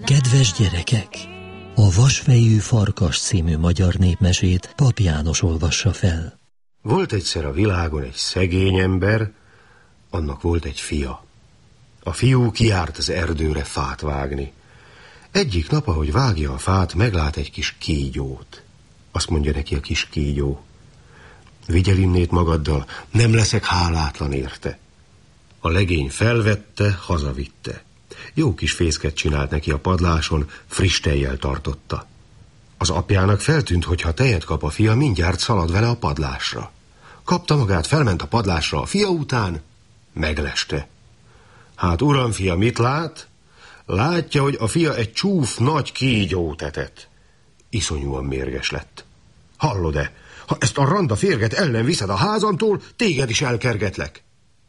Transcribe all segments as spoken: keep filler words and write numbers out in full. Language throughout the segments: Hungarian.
Kedves gyerekek! A Vasfejű farkas című magyar népmesét Pap János olvassa fel. Volt egyszer a világon egy szegény ember, annak volt egy fia. A fiú kijárt az erdőre fát vágni. Egyik nap, ahogy vágja a fát, meglát egy kis kígyót. Azt mondja neki a kis kígyó: vigy el innét magaddal, nem leszek hálátlan érte. A legény felvette, hazavitte. Jó kis fészket csinált neki a padláson, friss tejjel tartotta. Az apjának feltűnt, hogy ha tejet kap a fia, mindjárt szalad vele a padlásra. Kapta magát, felment a padlásra a fia után, megleste. Hát uram, fia, mit lát? Látja, hogy a fia egy csúf nagy kígyót etett. Iszonyúan mérges lett. Hallod-e? Ha ezt a randa férget el nem viszed a házamtól, téged is elkergetlek.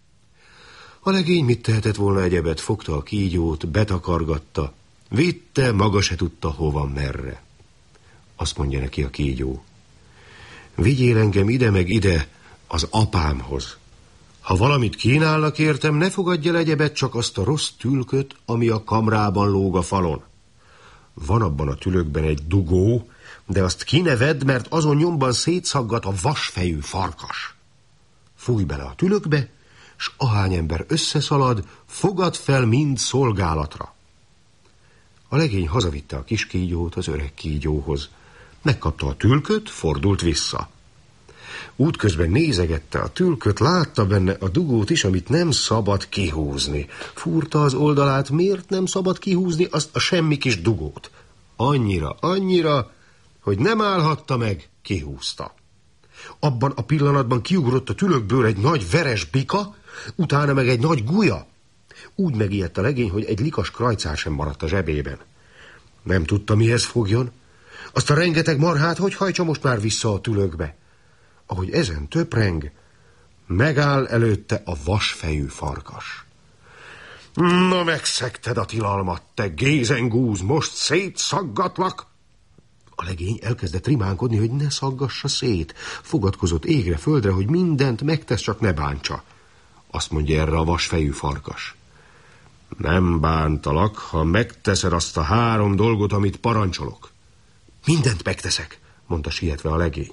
A legény mit tehetett volna egyebet? Fogta a kígyót, betakargatta, vitte, maga se tudta hova, merre. Azt mondja neki a kígyó: vigyél engem ide meg ide az apámhoz. Ha valamit kínálnak értem, ne fogadj el egyebet, csak azt a rossz tülköt, ami a kamrában lóg a falon. Van abban a tülökben egy dugó, de azt kinevedd, mert azon nyomban szétszaggat a vasfejű farkas. Fújj bele a tülökbe, s ahány ember összeszalad, fogad fel mind szolgálatra. A legény hazavitte a kis kígyót az öreg kígyóhoz. Megkapta a tülköt, fordult vissza. Útközben nézegette a tülköt, látta benne a dugót is, amit nem szabad kihúzni. Fúrta az oldalát, miért nem szabad kihúzni azt a semmi kis dugót? Annyira, annyira, hogy nem állhatta meg, kihúzta. Abban a pillanatban kiugrott a tülökből egy nagy veres bika, utána meg egy nagy gulya. Úgy megijedt a legény, hogy egy likas krajcár sem maradt a zsebében. Nem tudta, mihez fogjon. Azt a rengeteg marhát hogy hajtsa most már vissza a tülökbe? Ahogy ezen töpreng, megáll előtte a vasfejű farkas. Na, megszegted a tilalmat, te gézengúz, most szétszaggatlak! A legény elkezdett rimánkodni, hogy ne szaggassa szét. Fogadkozott égre, földre, hogy mindent megtesz, csak ne bántsa. Azt mondja erre a vasfejű farkas: nem bántalak, ha megteszed azt a három dolgot, amit parancsolok. Mindent megteszek, mondta sietve a legény.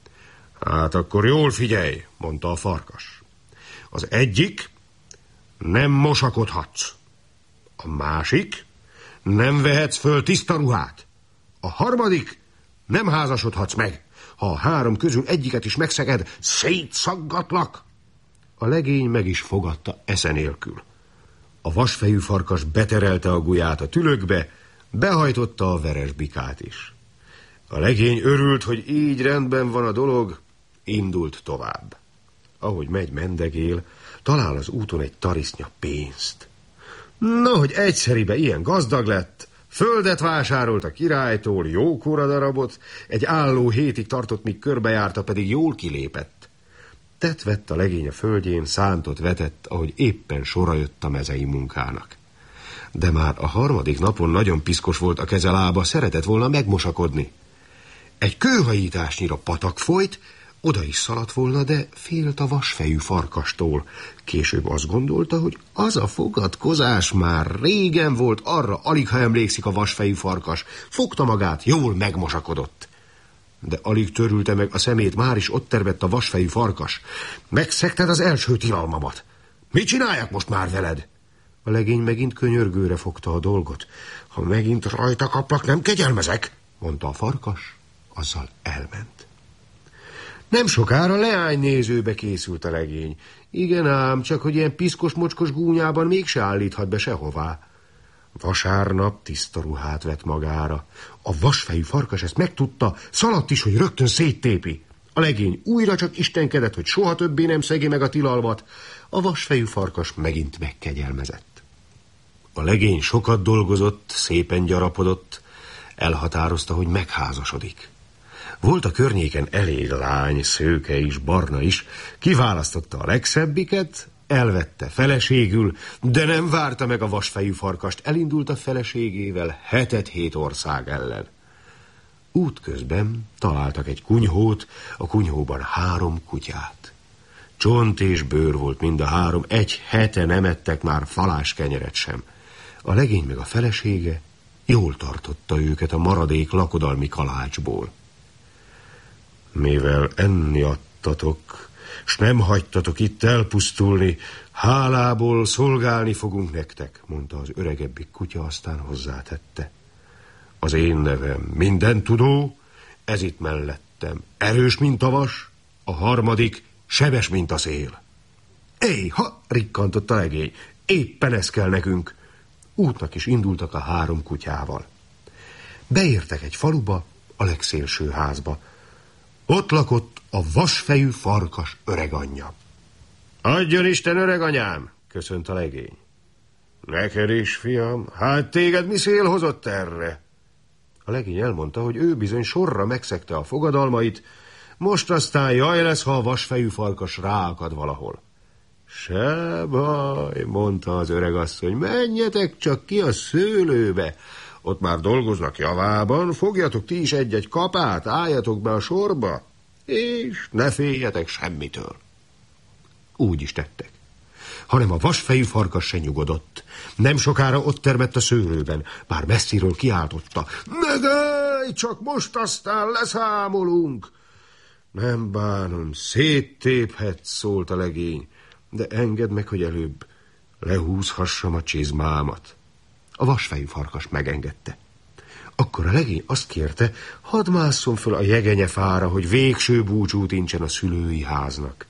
Hát akkor jól figyelj, mondta a farkas. Az egyik: nem mosakodhatsz. A másik: nem vehetsz föl tiszta ruhát. A harmadik: nem házasodhatsz meg. Ha a három közül egyiket is megszeged, szétszaggatlak. A legény meg is fogadta esze nélkül. A vasfejű farkas beterelte a guját a tülökbe, behajtotta a veres bikát is. A legény örült, hogy így rendben van a dolog, indult tovább. Ahogy megy, mendegél, talál az úton egy tarisznya pénzt. Na, hogy egyszeribe ilyen gazdag lett, földet vásárolt a királytól, jókora darabot, egy álló hétig tartott, míg körbejárta, pedig jól kilépett. Tett vett a legény a földjén, szántot vetett, ahogy éppen sora jött a mezei munkának. De már a harmadik napon nagyon piszkos volt a keze lába, szeretett volna megmosakodni. Egy kőhajításnyira patak folyt, oda is szaladt volna, de félt a vasfejű farkastól. Később azt gondolta, hogy az a fogadkozás már régen volt, arra alig ha emlékszik a vasfejű farkas. Fogta magát, jól megmosakodott. De alig törülte meg a szemét, már is ott termett a vasfejű farkas. Megszegted az első tilalmamat. Mit csináljak most már veled? A legény megint könyörgőre fogta a dolgot. Ha megint rajta kaplak, nem kegyelmezek, mondta a farkas, azzal elment. Nem sokára leánynézőbe készült a legény. Igen ám, csak hogy ilyen piszkos-mocskos gúnyában mégse állíthat be sehová. Vasárnap tiszta ruhát vett magára. A vasfejű farkas ezt megtudta, szaladt is, hogy rögtön széttépi. A legény újra csak istenkedett, hogy soha többé nem szegi meg a tilalmat. A vasfejű farkas megint megkegyelmezett. A legény sokat dolgozott, szépen gyarapodott, elhatározta, hogy megházasodik. Volt a környéken elég lány, szőke is, barna is, kiválasztotta a legszebbiket, elvette feleségül, de nem várta meg a vasfejű farkast, elindult a feleségével hetet-hét ország ellen. Útközben találtak egy kunyhót, a kunyhóban három kutyát. Csont és bőr volt mind a három, egy hete nem ettek már falás kenyeret sem. A legény meg a felesége Jól tartotta őket a maradék lakodalmi kalácsból. Mivel enni adtatok, s nem hagytatok itt elpusztulni, hálából szolgálni fogunk nektek, mondta az öregebbik kutya, aztán hozzátette. Az én nevem mindentudó, ez itt mellettem erős, mint a vas, a harmadik sebes, mint a szél. Éj, ha, rikkantott a legény, éppen ez kell nekünk. Útnak is indultak a három kutyával. Beértek egy faluba, a legszélső házba. Ott lakott a vasfejű farkas öreganyja. Adjon Isten, öreganyám, köszönt a legény. Neked is, fiam, hát téged mi szél hozott erre? A legény elmondta, hogy ő bizony sorra megszegte a fogadalmait, most aztán jaj lesz, ha a vasfejű farkas ráakad valahol. Se baj, mondta az öregasszony, menjetek csak ki a szőlőbe, ott már dolgoznak javában, fogjatok ti is egy-egy kapát, álljatok be a sorba, és ne féljetek semmitől. Úgy is tettek. Hanem a vasfejű farkas se nyugodott. Nem sokára ott termett a szőlőben, bár messziről kiáltotta. Ne dej, csak most aztán leszámolunk. Nem bánom, széttéphetsz, szólt a legény, de engedd meg, hogy előbb lehúzhassam a csizmámat. A vasfejű farkas megengedte. Akkor a legény azt kérte, hadd másszon föl a jegenyefára, hogy végső búcsút incsen a szülői háznak.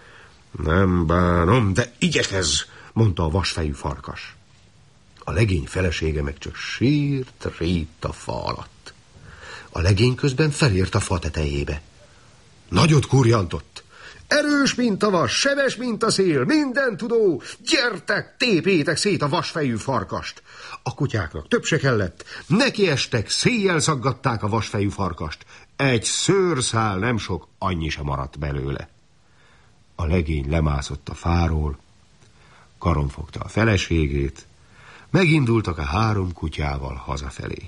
Nem bánom, de igyekezz, mondta a vasfejű farkas. A legény felesége meg csak sírt, rípt a fa alatt. A legény közben felért a fa tetejébe. Nagyot kurjantott. Erős, mint a vas, sebes, mint a szél, mindentudó, gyertek, tépétek szét a vasfejű farkast. A kutyáknak több se kellett, nekiestek, széjjel szaggatták a vasfejű farkast. Egy szőrszál nem sok, annyi sem maradt belőle. A legény lemászott a fáról, karon fogta a feleségét, megindultak a három kutyával hazafelé.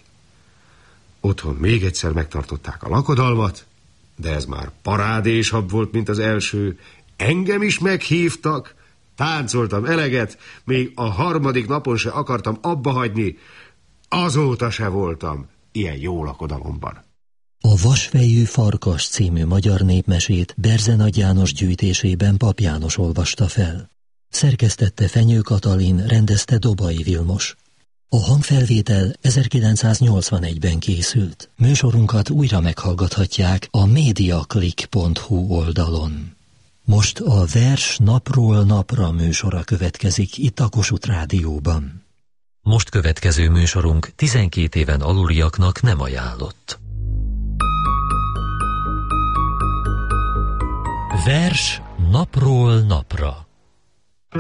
Otthon még egyszer megtartották a lakodalmat, de ez már parádésabb volt, mint az első. Engem is meghívtak, táncoltam eleget, még a harmadik napon se akartam abba hagyni, azóta se voltam ilyen jó lakodalomban. A Vasfejű farkas című magyar népmesét Berzenagy János gyűjtésében Pap János olvasta fel. Szerkesztette Fenyő Katalin, rendezte Dobai Vilmos. A hangfelvétel ezerkilencszáznyolcvanegyben készült. Műsorunkat újra meghallgathatják a mediaclick pont hu oldalon. Most a Vers napról napra műsora következik itt a Kossuth Rádióban. Most következő műsorunk tizenkét éven aluliaknak nem ajánlott. Vers napról napra.